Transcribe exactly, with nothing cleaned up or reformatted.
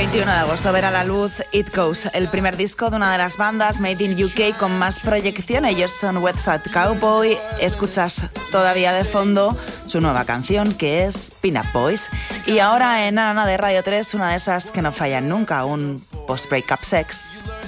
veintiuno de agosto verá la luz It Goes, el primer disco de una de las bandas Made in U K con más proyección. Ellos son Wet Side Cowboy. Escuchas todavía de fondo su nueva canción, que es Pin Up Boys. Y ahora en Ana de Radio tres, una de esas que no fallan nunca, un post-breakup sex.